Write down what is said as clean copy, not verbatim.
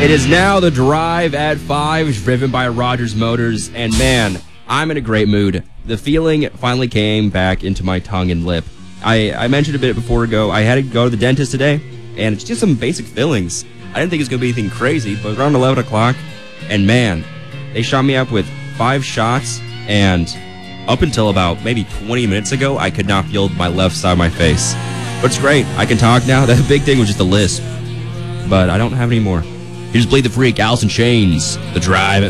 It is now the Drive at 5, driven by Rogers Motors, and man, I'm in a great mood. The feeling finally came back into my tongue and lip. I mentioned a bit before ago, I had to go to the dentist today, and it's just some basic fillings. I didn't think it was going to be anything crazy, but around 11 o'clock, and man, they shot me up with 5 shots, and up until about maybe 20 minutes ago, I could not feel my left side of my face. But it's great. I can talk now. The big thing was just a lisp, but I don't have any more. Here's Bleed the Freak, Alice in Chains, The Drive at